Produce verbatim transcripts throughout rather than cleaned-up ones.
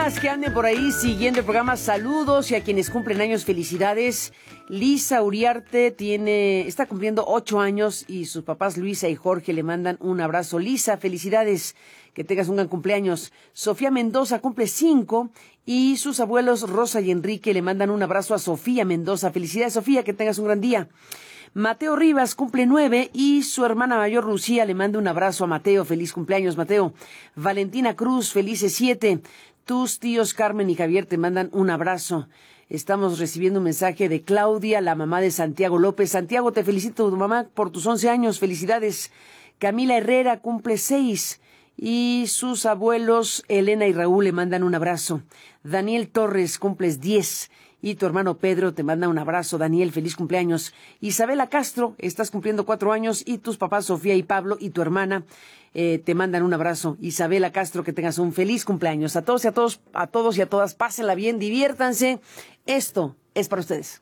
personas que anden por ahí siguiendo el programa, saludos, y a quienes cumplen años, felicidades. Lisa Uriarte tiene, está cumpliendo ocho años y sus papás Luisa y Jorge le mandan un abrazo. Lisa, felicidades, que tengas un gran cumpleaños. Sofía Mendoza cumple cinco y sus abuelos Rosa y Enrique le mandan un abrazo a Sofía Mendoza. Felicidades, Sofía, que tengas un gran día. Mateo Rivas cumple nueve y su hermana mayor Lucía le manda un abrazo a Mateo. Feliz cumpleaños, Mateo. Valentina Cruz, felices siete. Tus tíos Carmen y Javier te mandan un abrazo. Estamos recibiendo un mensaje de Claudia, la mamá de Santiago López. Santiago, te felicito, tu mamá, por tus once años. Felicidades. Camila Herrera cumple seis y sus abuelos Elena y Raúl le mandan un abrazo. Daniel Torres, cumples diez. Y tu hermano Pedro te manda un abrazo. Daniel, feliz cumpleaños. Isabela Castro, estás cumpliendo cuatro años y tus papás Sofía y Pablo y tu hermana eh, te mandan un abrazo. Isabela Castro, que tengas un feliz cumpleaños. A todos y a todos, a todos y a todas, pásenla bien, diviértanse. Esto es para ustedes.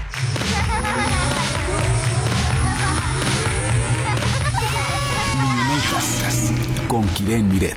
Con Kiren Miret.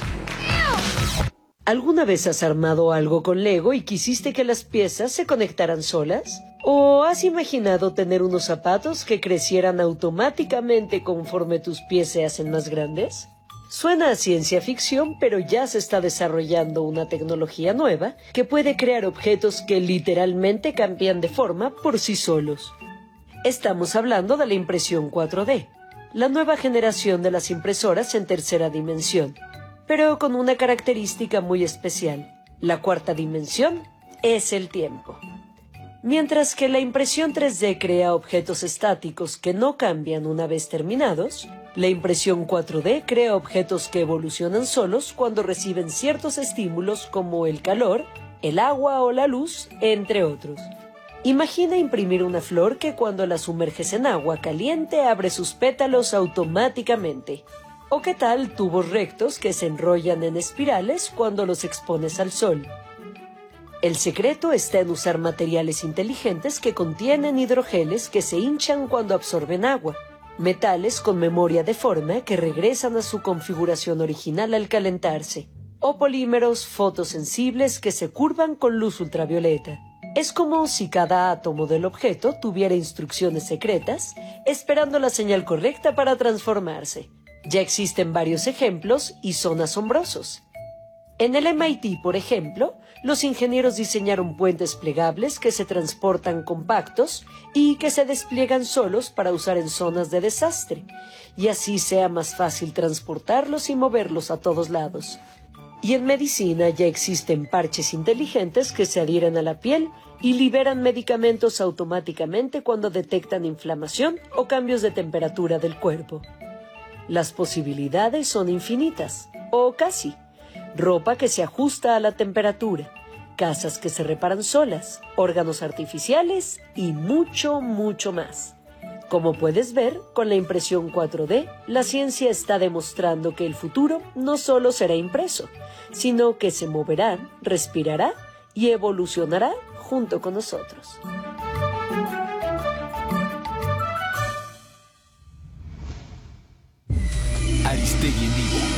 ¿Alguna vez has armado algo con Lego y quisiste que las piezas se conectaran solas? ¿O has imaginado tener unos zapatos que crecieran automáticamente conforme tus pies se hacen más grandes? Suena a ciencia ficción, pero ya se está desarrollando una tecnología nueva que puede crear objetos que literalmente cambian de forma por sí solos. Estamos hablando de la impresión cuatro D, la nueva generación de las impresoras en tercera dimensión, pero con una característica muy especial. La cuarta dimensión es el tiempo. Mientras que la impresión tres D crea objetos estáticos que no cambian una vez terminados, la impresión cuatro D crea objetos que evolucionan solos cuando reciben ciertos estímulos como el calor, el agua o la luz, entre otros. Imagina imprimir una flor que cuando la sumerges en agua caliente abre sus pétalos automáticamente. ¿O qué tal tubos rectos que se enrollan en espirales cuando los expones al sol? El secreto está en usar materiales inteligentes que contienen hidrogeles que se hinchan cuando absorben agua, metales con memoria de forma que regresan a su configuración original al calentarse, o polímeros fotosensibles que se curvan con luz ultravioleta. Es como si cada átomo del objeto tuviera instrucciones secretas, esperando la señal correcta para transformarse. Ya existen varios ejemplos y son asombrosos. En el M I T, por ejemplo, los ingenieros diseñaron puentes plegables que se transportan compactos y que se despliegan solos para usar en zonas de desastre, y así sea más fácil transportarlos y moverlos a todos lados. Y en medicina ya existen parches inteligentes que se adhieren a la piel y liberan medicamentos automáticamente cuando detectan inflamación o cambios de temperatura del cuerpo. Las posibilidades son infinitas, o casi. Ropa que se ajusta a la temperatura, casas que se reparan solas, órganos artificiales y mucho, mucho más. Como puedes ver, con la impresión cuatro D, la ciencia está demostrando que el futuro no solo será impreso, sino que se moverá, respirará y evolucionará junto con nosotros. Aristegui en vivo.